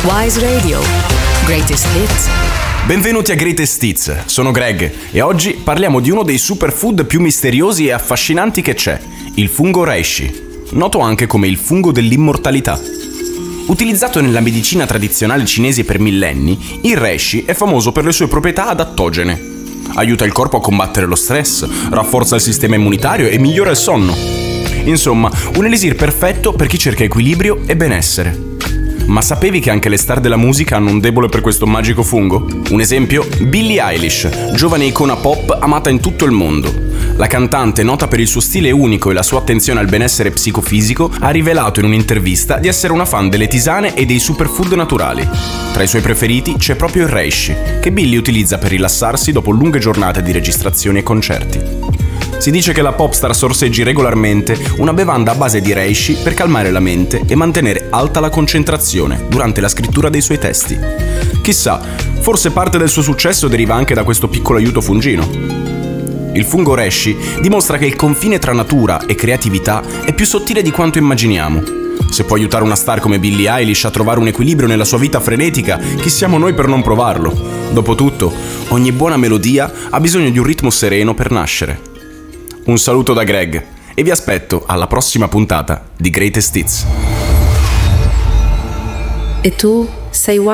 Wise Radio. Greatest Hits. Benvenuti a Greatest Hits, sono Greg e oggi parliamo di uno dei superfood più misteriosi e affascinanti che c'è, il fungo reishi, noto anche come il fungo dell'immortalità. Utilizzato nella medicina tradizionale cinese per millenni, il reishi è famoso per le sue proprietà adattogene. Aiuta il corpo a combattere lo stress, rafforza il sistema immunitario e migliora il sonno. Insomma, un elisir perfetto per chi cerca equilibrio e benessere. Ma sapevi che anche le star della musica hanno un debole per questo magico fungo? Un esempio? Billie Eilish, giovane icona pop amata in tutto il mondo. La cantante, nota per il suo stile unico e la sua attenzione al benessere psicofisico, ha rivelato in un'intervista di essere una fan delle tisane e dei superfood naturali. Tra i suoi preferiti c'è proprio il reishi, che Billie utilizza per rilassarsi dopo lunghe giornate di registrazioni e concerti. Si dice che la popstar sorseggi regolarmente una bevanda a base di reishi per calmare la mente e mantenere alta la concentrazione durante la scrittura dei suoi testi. Chissà, forse parte del suo successo deriva anche da questo piccolo aiuto fungino. Il fungo reishi dimostra che il confine tra natura e creatività è più sottile di quanto immaginiamo. Se può aiutare una star come Billie Eilish a trovare un equilibrio nella sua vita frenetica, chi siamo noi per non provarlo? Dopotutto, ogni buona melodia ha bisogno di un ritmo sereno per nascere. Un saluto da Greg e vi aspetto alla prossima puntata di Greatest Hits. E tu sei